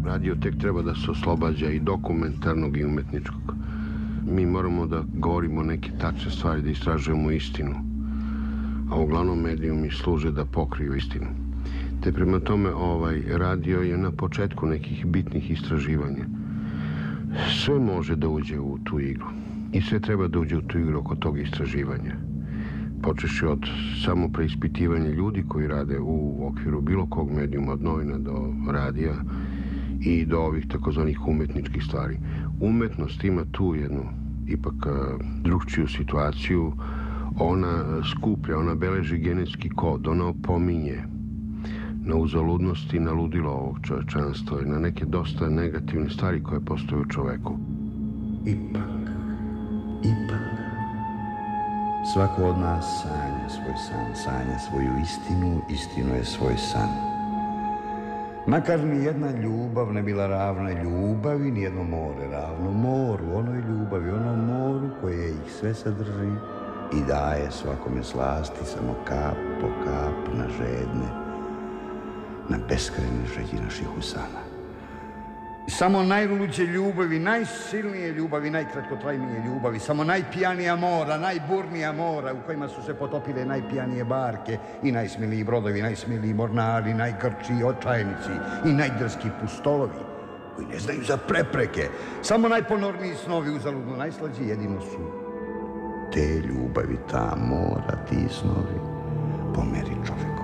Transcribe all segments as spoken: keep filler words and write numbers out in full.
Radio tek treba da se oslobađa i dokumentarnog i umetničkog. Mi moramo da govorimo neke tačne stvari, da istražujemo istinu. A uglavnom medijumi služe da pokriju istinu. Te prema tome ovaj radio je na početku nekih bitnih istraživanja. Sve može da uđe u tu igru. I sve treba da uđe u tu igru oko tog istraživanja. Počeši od samo preispitivanja ljudi koji rade u okviru bilo kog medijuma, od novina do radija i do ovih takozvanih umetničkih stvari. Umetnost ima tu jednu ipak drugčiju situaciju. Ona skuplja, ona beleži genetski kod, ona opominje na uzaludnosti, na ludilo ovog čovečanstva i na neke dosta negativne stvari koje postoje u čoveku. Ipak, ipak, svako od nas sanja svoj san, sanja svoju istinu, istinu je svoj san. Makar ni jedna ljubav ne bila ravna ljubavi, ni jedno more ravno moru, onoj ljubavi, onom moru koje ih sve sadrži i daje svakome slasti samo kap po kap na žedne, na beskrajne želji naših usana. Samo najluđe ljubavi, najsilnije ljubavi, najkratkotrajnije ljubavi, samo najpijanija mora, najburnija mora u kojima su se potopile najpijanije barke i najsmiliji brodovi, najsmiliji mornari, najgrčiji očajnici i najdrski pustolovi koji ne znaju za prepreke. Samo najponorniji snovi uzaludno najslađi jedino su te ljubavi, ta mora, ti snovi po meri čovekovoj.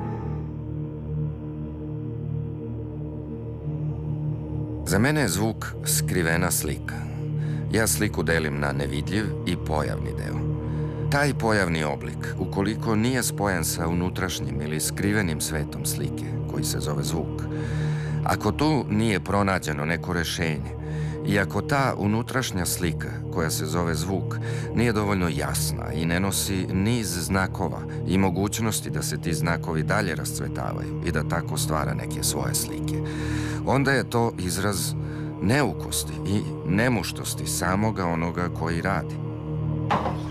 Za mene je zvuk skrivena slika. Ja sliku delim na nevidljiv i pojavni deo. Taj pojavni oblik, ukoliko nije spojen sa unutrašnjim ili skrivenim svetom slike, koji se zove zvuk, ako tu nije pronađeno neko rešenje i ako ta unutrašnja slika, koja se zove zvuk, nije dovoljno jasna i ne nosi niz znakova i mogućnosti da se ti znakovi dalje rascvetavaju i da tako stvara neke svoje slike, onda je to izraz neukosti i nemuštosti samoga onoga koji radi.